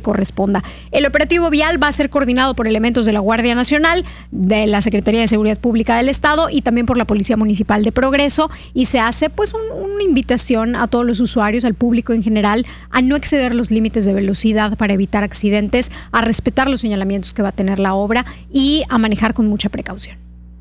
corresponda. El operativo vial va a ser coordinado por elementos de la Guardia Nacional, de la Secretaría de Seguridad Pública del Estado y también por la Policía Municipal de Progreso, y se hace pues una invitación a todos los usuarios, al público en general, a no exceder los límites de velocidad para evitar accidentes, a respetar los señalamientos que va a tener la obra y a manejar con mucha precaución.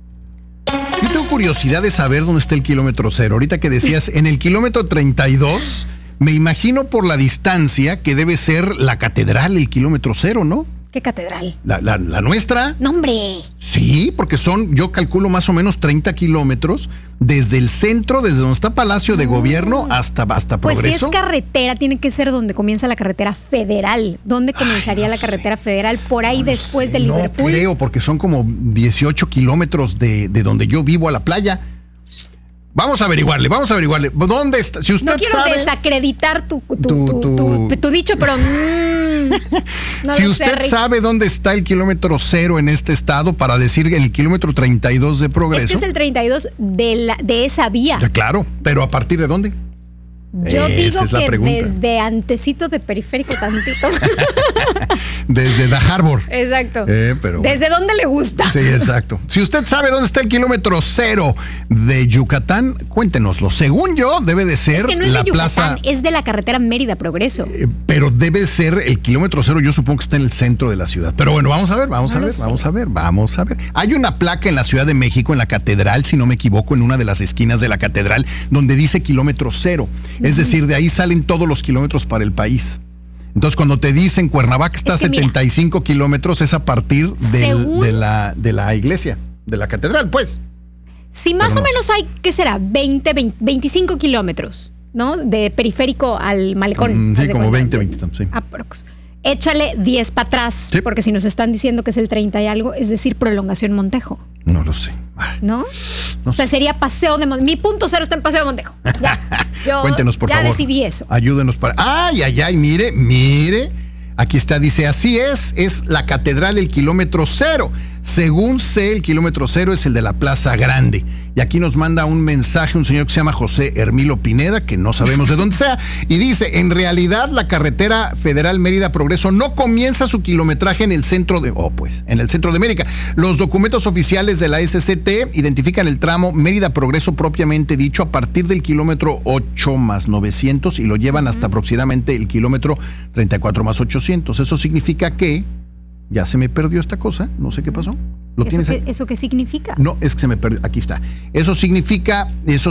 Yo tengo curiosidad de saber dónde está el kilómetro cero. Ahorita que decías, en el kilómetro 32, me imagino por la distancia que debe ser la catedral, el kilómetro cero, ¿no? ¿Qué catedral? ¿La nuestra? ¡No, hombre! Sí, porque yo calculo más o menos 30 kilómetros desde el centro, desde donde está Palacio de Gobierno hasta Progreso. Pues si es carretera, tiene que ser donde comienza la carretera federal. ¿Dónde comenzaría la carretera federal? Por ahí después de Liverpool. No creo, porque son como 18 kilómetros de donde yo vivo a la playa. Vamos a averiguarle. ¿Dónde está? Si usted no quiero sabe, desacreditar tu dicho, pero no si lo usted sé, sabe dónde está el kilómetro cero en este estado, para decir el kilómetro 32 de Progreso. Es que es el 32 de esa vía. Ya, claro, pero ¿a partir de dónde? Yo digo que desde antecito de Periférico tantito. Desde The Harbor. Exacto. Pero ¿desde dónde le gusta? Sí, exacto. Si usted sabe dónde está el kilómetro cero de Yucatán, cuéntenoslo. Según yo, debe de ser es que no es la de Yucatán, plaza. Es de la carretera Mérida Progreso. Pero debe ser el kilómetro cero, yo supongo que está en el centro de la ciudad. Pero bueno, vamos a ver. Hay una placa en la Ciudad de México, en la catedral, si no me equivoco, en una de las esquinas de la catedral, donde dice kilómetro cero. Es decir, de ahí salen todos los kilómetros para el país. Entonces, cuando te dicen Cuernavaca está a 75 kilómetros, es a partir de la iglesia, de la catedral, pues. Si más o menos hay, ¿qué será? 25 kilómetros, ¿no? De Periférico al Malecón. Sí, como 20, sí. Aprox. Échale 10 para atrás, sí. Porque si nos están diciendo que es el 30 y algo, es decir, prolongación Montejo. No lo sé. ¿No? O sea, sería Paseo de Montejo. Mi punto cero está en Paseo de Montejo. Ya. Cuéntenos, por favor. Ya decidí eso. Ayúdenos para... ¡Ay! Mire. Aquí está, dice, así es la catedral, el kilómetro cero. Según sé, el kilómetro cero es el de la Plaza Grande. Y aquí nos manda un mensaje un señor que se llama José Hermilo Pineda, que no sabemos de dónde sea, y dice, en realidad la carretera federal Mérida Progreso no comienza su kilometraje en el centro de América. Los documentos oficiales de la SCT identifican el tramo Mérida Progreso propiamente dicho a partir del kilómetro 8 más 900 y lo llevan hasta aproximadamente el kilómetro 34 más 800. Eso significa que ya se me perdió esta cosa, no sé qué pasó. ¿Eso qué significa? No, es que se me perdió, aquí está. Eso significa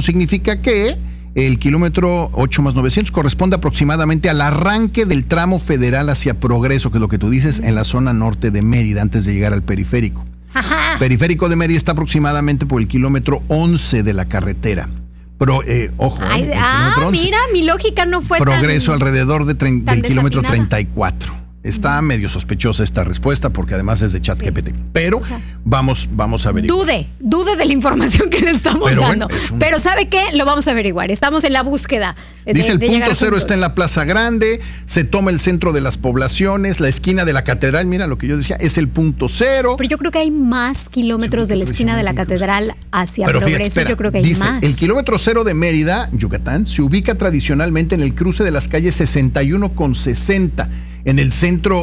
que el kilómetro 8 más 900 corresponde aproximadamente al arranque del tramo federal hacia Progreso, que es lo que tú dices, en la zona norte de Mérida, antes de llegar al periférico. Ajá. Periférico de Mérida está aproximadamente por el kilómetro 11 de la carretera. Pero, ojo, mira, mi lógica no fue Progreso alrededor del kilómetro desatinada. 34. Está medio sospechosa esta respuesta porque además es de ChatGPT. Pero vamos a averiguar. Dude de la información que le estamos dando. Bueno, pero ¿sabe qué? Lo vamos a averiguar. Estamos en la búsqueda. Dice el punto cero está en la Plaza Grande, se toma el centro de las poblaciones, la esquina de la catedral, mira lo que yo decía, es el punto cero. Pero yo creo que hay más kilómetros de la esquina de la catedral hacia Progreso. Espera, yo creo que hay dice, más. El kilómetro cero de Mérida, Yucatán, se ubica tradicionalmente en el cruce de las calles 61 con 60. En el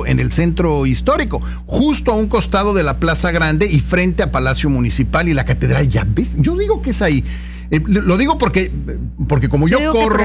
centro histórico, justo a un costado de la Plaza Grande y frente a Palacio Municipal y la catedral. ¿Ya ves? Yo digo que es ahí. Lo digo porque como yo corro,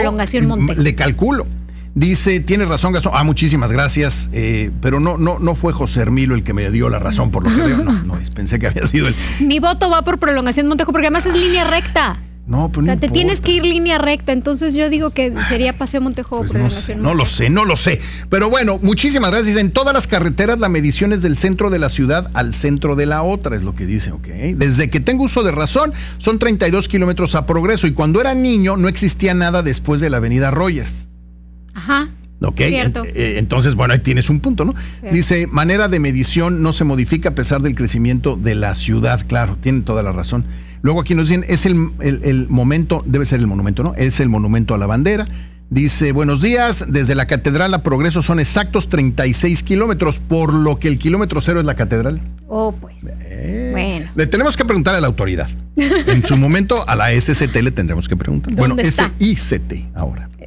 le calculo. Dice, tiene razón, Gastón. Muchísimas gracias. Pero no fue José Hermilo el que me dio la razón, por lo que veo. No, pensé que había sido él. Mi voto va por prolongación Montejo, porque además es línea recta. No, pero o sea, no te importa. tienes que ir línea recta, entonces yo digo que sería Paseo Montejo o prolongación. No lo sé. Pero bueno, muchísimas gracias. En todas las carreteras la medición es del centro de la ciudad al centro de la otra, es lo que dice, ¿ok? Desde que tengo uso de razón, son 32 kilómetros a Progreso. Y cuando era niño, no existía nada después de la avenida Rogers. Ajá. ¿Ok? Cierto. Entonces, bueno, ahí tienes un punto, ¿no? Cierto. Dice, manera de medición no se modifica a pesar del crecimiento de la ciudad. Claro, tienen toda la razón. Luego aquí nos dicen, es el momento, debe ser el monumento, ¿no? Es el monumento a la bandera. Dice, buenos días, desde la catedral a Progreso son exactos 36 kilómetros, por lo que el kilómetro cero es la catedral. Pues. Bueno. Le tenemos que preguntar a la autoridad. En su momento a la SCT le tendremos que preguntar. Bueno, ¿Dónde está? SICT ahora.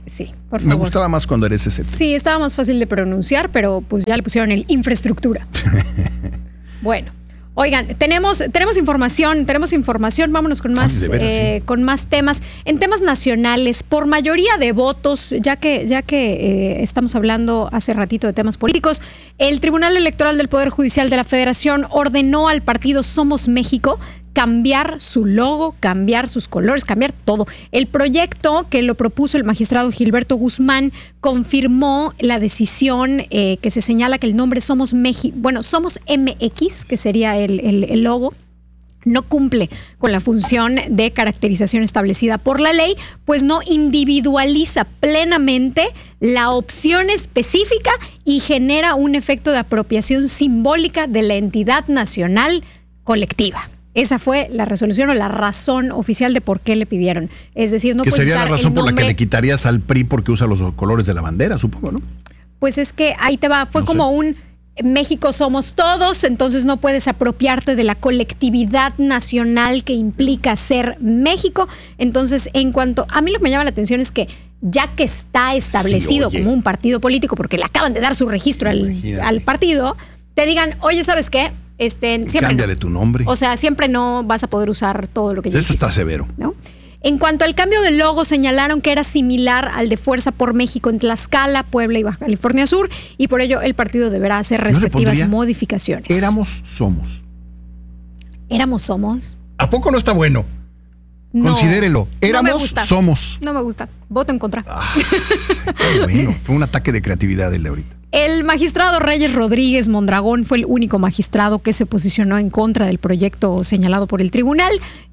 Sí, por favor. Me gustaba más cuando eres ese. Sí, estaba más fácil de pronunciar, pero pues ya le pusieron el infraestructura. Bueno, oigan, tenemos información, vámonos con más, sí. Con más temas. En temas nacionales, por mayoría de votos, ya que estamos hablando hace ratito de temas políticos, el Tribunal Electoral del Poder Judicial de la Federación ordenó al partido Somos México cambiar su logo, cambiar sus colores, cambiar todo. El proyecto que lo propuso el magistrado Gilberto Guzmán confirmó la decisión que se señala que el nombre Somos MX, que sería el logo, no cumple con la función de caracterización establecida por la ley, pues no individualiza plenamente la opción específica y genera un efecto de apropiación simbólica de la entidad nacional colectiva. Esa fue la resolución o la razón oficial de por qué le pidieron. Es decir, no que puede sería usar la razón el nombre, por la que le quitarías al PRI porque usa los colores de la bandera, supongo, ¿no? Pues es que ahí te va, fue No como sé. un México somos todos, entonces no puedes apropiarte de la colectividad nacional que implica ser México. Entonces, en cuanto a mí lo que me llama la atención es que ya que está establecido Sí, oye. como un partido político, porque le acaban de dar su registro al partido, te digan, oye, ¿sabes qué? Siempre Cámbiale no. tu nombre. O sea, siempre no vas a poder usar todo lo que ya Eso hiciste, está severo. ¿no? En cuanto al cambio de logo, señalaron que era similar al de Fuerza por México en Tlaxcala, Puebla y Baja California Sur, y por ello el partido deberá hacer Yo le respectivas pondría, modificaciones. Somos. Somos. ¿A poco no está bueno? No, Considérelo. no me Éramos, gusta. somos. No me gusta. Voto en contra. Está bueno. Fue un ataque de creatividad el de ahorita. El magistrado Reyes Rodríguez Mondragón fue el único magistrado que se posicionó en contra del proyecto señalado por el tribunal.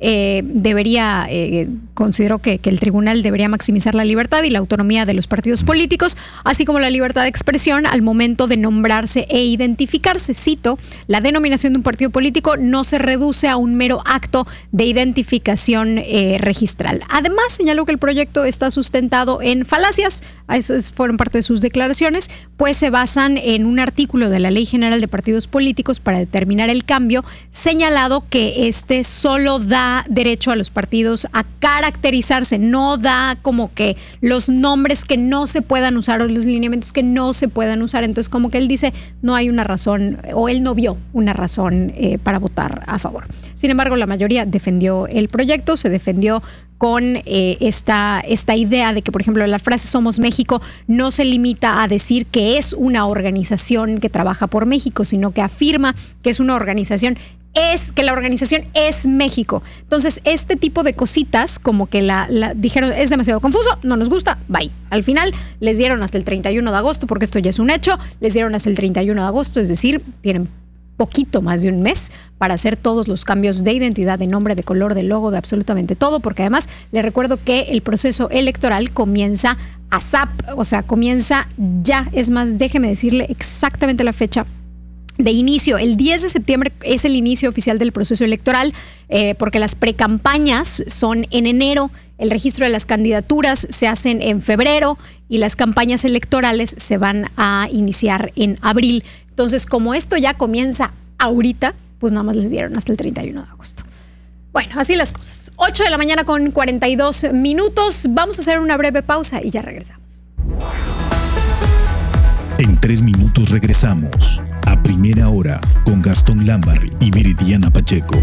Consideró que el tribunal debería maximizar la libertad y la autonomía de los partidos políticos, así como la libertad de expresión al momento de nombrarse e identificarse. Cito, la denominación de un partido político no se reduce a un mero acto de identificación registral. Además, señaló que el proyecto está sustentado en falacias, fueron parte de sus declaraciones, pues se basan en un artículo de la Ley General de Partidos Políticos para determinar el cambio, señalado que solo da derecho a los partidos a caracterizarse, no da como que los nombres que no se puedan usar o los lineamientos que no se puedan usar. Entonces, como que él dice, no hay una razón, o él no vio una razón para votar a favor. Sin embargo, la mayoría defendió el proyecto, se defendió con esta idea de que, por ejemplo, la frase Somos México no se limita a decir que es una organización que trabaja por México, sino que afirma que es una organización, que la organización es México. Entonces, este tipo de cositas, como que dijeron, es demasiado confuso, no nos gusta, bye. Al final, les dieron hasta el 31 de agosto, porque esto ya es un hecho, les dieron hasta el 31 de agosto, es decir, tienen poquito más de un mes para hacer todos los cambios de identidad, de nombre, de color, de logo, de absolutamente todo, porque además les recuerdo que el proceso electoral comienza ASAP, o sea, comienza ya. Es más, déjeme decirle exactamente la fecha de inicio. El 10 de septiembre es el inicio oficial del proceso electoral, porque las precampañas son en enero, el registro de las candidaturas se hacen en febrero y las campañas electorales se van a iniciar en abril. Entonces, como esto ya comienza ahorita, pues nada más les dieron hasta el 31 de agosto. Bueno, así las cosas. 8 de la mañana con 42 minutos. Vamos a hacer una breve pausa y ya regresamos. En 3 minutos regresamos a Primera Hora con Gastón Lambarri y Viridiana Pacheco.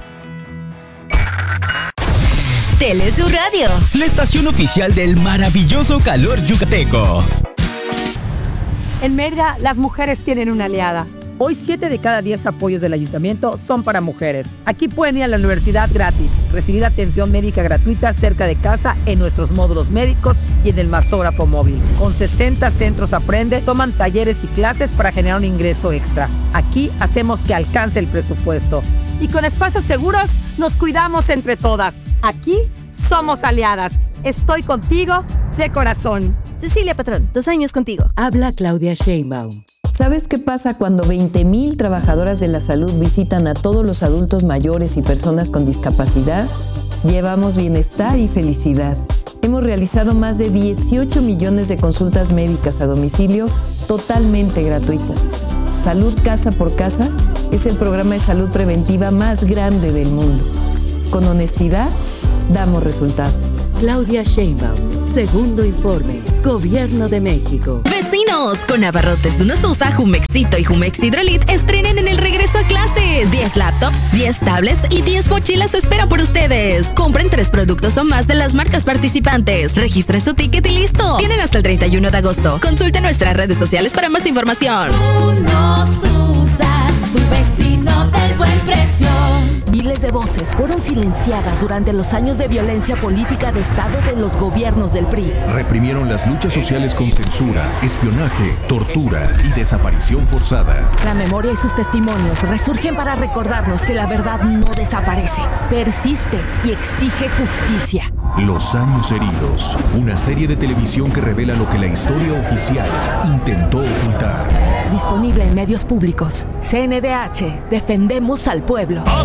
Telesur Radio, la estación oficial del maravilloso calor yucateco. En Mérida, las mujeres tienen una aliada. Hoy 7 de cada 10 apoyos del ayuntamiento son para mujeres. Aquí pueden ir a la universidad gratis, recibir atención médica gratuita cerca de casa en nuestros módulos médicos y en el mastógrafo móvil. Con 60 centros Aprende, toman talleres y clases para generar un ingreso extra. Aquí hacemos que alcance el presupuesto. Y con espacios seguros, nos cuidamos entre todas. Aquí somos aliadas. Estoy contigo de corazón. Cecilia Patrón, 2 años contigo. Habla Claudia Sheinbaum. ¿Sabes qué pasa cuando 20,000 trabajadoras de la salud visitan a todos los adultos mayores y personas con discapacidad? Llevamos bienestar y felicidad. Hemos realizado más de 18 millones de consultas médicas a domicilio totalmente gratuitas. Salud Casa por Casa es el programa de salud preventiva más grande del mundo. Con honestidad, damos resultados. Claudia Sheinbaum, segundo informe, Gobierno de México. Vecinos, con abarrotes de Unosusa, Jumexito y Jumex Hidrolit estrenen en el regreso a clases. 10 laptops, 10 tablets y 10 mochilas esperan por ustedes. Compren 3 productos o más de las marcas participantes. Registren su ticket y listo. Tienen hasta el 31 de agosto. Consulte nuestras redes sociales para más información. Unosusa, tu vecino del buen precio. Miles de voces fueron silenciadas durante los años de violencia política de Estado de los gobiernos del PRI. Reprimieron las luchas sociales con censura, espionaje, tortura y desaparición forzada. La memoria y sus testimonios resurgen para recordarnos que la verdad no desaparece, persiste y exige justicia. Los años heridos, una serie de televisión que revela lo que la historia oficial intentó ocultar. Disponible en medios públicos. CNDH, defendemos al pueblo.